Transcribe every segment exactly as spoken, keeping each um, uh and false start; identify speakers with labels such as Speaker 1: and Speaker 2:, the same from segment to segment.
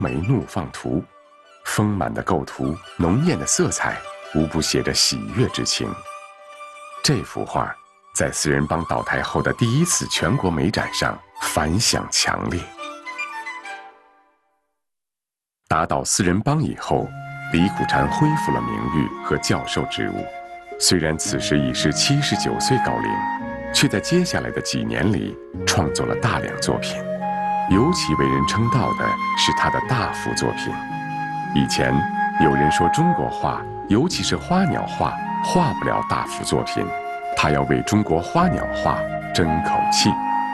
Speaker 1: 眉怒放图，丰满的构图，浓艳的色彩，无不写着喜悦之情。这幅画在四人帮倒台后的第一次全国美展上反响强烈。打倒四人帮以后，李苦禅恢复了名誉和教授职务。虽然此时已是七十九岁高龄，却在接下来的几年里创作了大量作品。尤其为人称道的是他的大幅作品。以前有人说中国画，尤其是花鸟画，画不了大幅作品，他要为中国花鸟画争口气。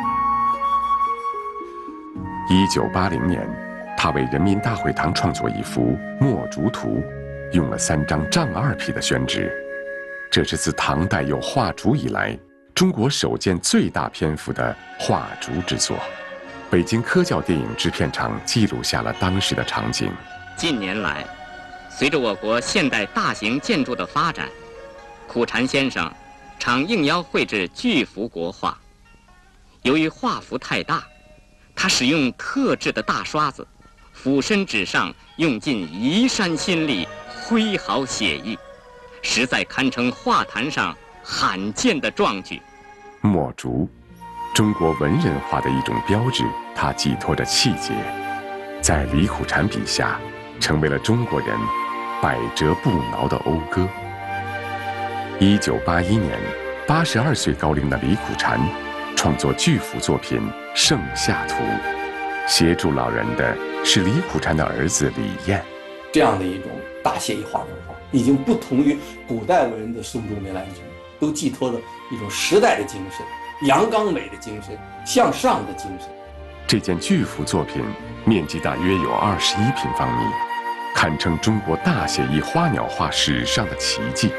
Speaker 1: 一九八零年，他为人民大会堂创作一幅《墨竹图》，用了三张丈二匹的宣纸。这是自唐代有画竹以来，中国首件最大篇幅的画竹之作。北京科教电影制片厂记录下了当时的场景。
Speaker 2: 近年来，随着我国现代大型建筑的发展，苦禅先生常应邀绘制巨幅国画。由于画幅太大，他使用特制的大刷子，俯身纸上用尽移山心力，挥毫写意，实在堪称画坛上罕见的壮举。
Speaker 1: 墨竹，中国文人画的一种标志，它寄托着气节，在李苦禅笔下，成为了中国人百折不挠的讴歌。一九八一年，八十二岁高龄的李苦禅创作巨幅作品《盛夏图》，协助老人的是李苦禅的儿子李彦。
Speaker 3: 这样的一种大写意画中画，已经不同于古代文人的松竹梅兰竹，都寄托了一种时代的精神、阳刚美的精神、向上的精神。
Speaker 1: 这件巨幅作品面积大约有二十一平方米，堪称中国大写意花鸟画史上的奇迹。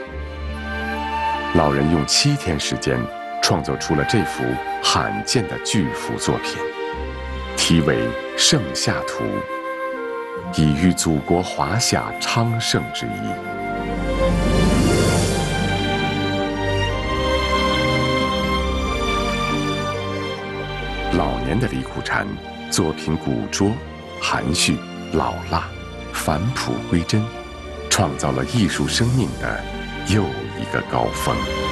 Speaker 1: 老人用七天时间创作出了这幅罕见的巨幅作品，题为《盛夏图》，以喻祖国华夏昌盛之意。老年的李苦禅作品古拙、含蓄、老辣、返璞归真，创造了艺术生命的又一个高峰。